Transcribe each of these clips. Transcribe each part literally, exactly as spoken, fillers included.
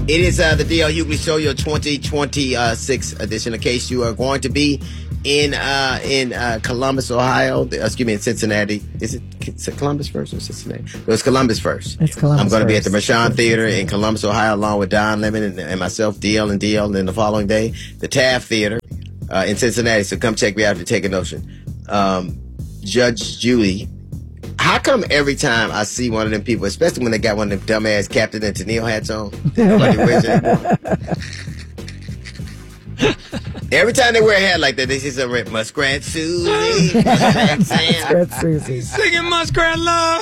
It is uh, the D L Hughley Show, your twenty twenty-six edition. In case you are going to be in uh, in uh, Columbus, Ohio, uh, excuse me, in Cincinnati. Is it, is it Columbus first or Cincinnati? It was Columbus first. It's Columbus I'm going to be at the first. Mershon Theater in Columbus, Ohio, along with Don Lemon and, and myself, D L and D L. And then the following day, the Taft Theater uh, in Cincinnati. So come check me out if you take a notion. Um, Judge Judy. How come every time I see one of them people, especially when they got one of them dumbass Captain and Tennille hats on, nobody wears it. Every time they wear a hat like that, they see some red Muskrat Susie, Muskrat Sam, Muskrat Susie, singing Muskrat Love.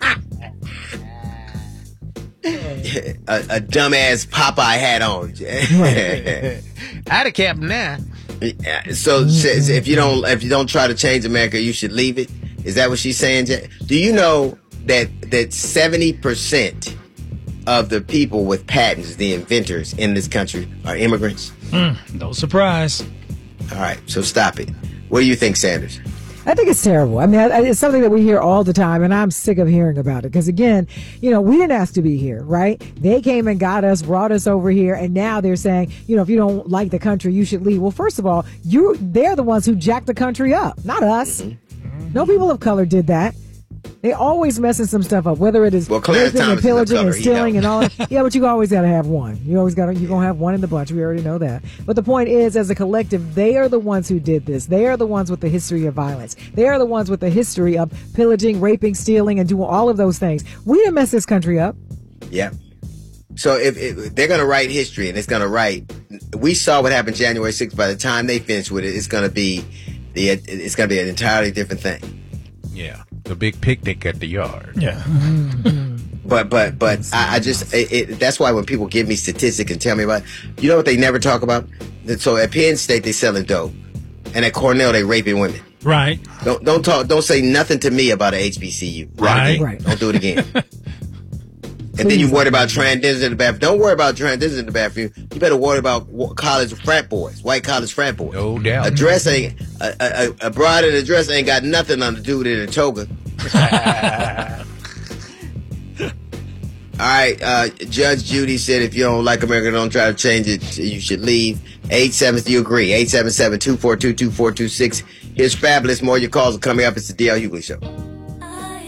a, a dumbass Popeye hat on. I had a cap now. So says if you don't if you don't try to change America, you should leave it. Is that what she's saying? Do you know that that seventy percent of the people with patents, the inventors in this country, are immigrants? Mm, no surprise. All right, so stop it. What do you think, Sanders? I think it's terrible. I mean, I, it's something that we hear all the time, and I'm sick of hearing about it. Because, again, you know, we didn't ask to be here, right? They came and got us, brought us over here, and now they're saying, you know, if you don't like the country, you should leave. Well, first of all, you they're the ones who jacked the country up, not us. Mm-hmm. No people of color did that. They always messing some stuff up, whether it is well, raping and pillaging and stealing and all that. Yeah, but you always got to have one. You always got to, you're going to have one in the bunch. We already know that. But the point is, as a collective, they are the ones who did this. They are the ones with the history of violence. They are the ones with the history of pillaging, raping, stealing, and doing all of those things. We didn't mess this country up. Yeah. So if, if they're going to write history and it's going to write, we saw what happened January sixth. By the time they finish with it, it's going to be the, it's going to be an entirely different thing. Yeah. The big picnic at the yard. Yeah. But but but I, I just it, it, that's why when people give me statistics and tell me about, you know what they never talk about? So at Penn State they selling dope, and at Cornell they raping women. Right. Don't don't talk. Don't say nothing to me about an H B C U. Right. Right. Don't do it again. And then you worry about transgenders in the bathroom. Don't worry about transgenders in the bathroom. You better worry about college frat boys, white college frat boys. No doubt. A dress ain't a, a, a bride in a dress ain't got nothing on the dude in a toga. All right, uh, Judge Judy said if you don't like America, don't try to change it. You should leave. eight seven, do you agree? eight seven seven, two four two, two four two six. Here's Fabulous. More of your calls are coming up. It's the D L Hughley Show.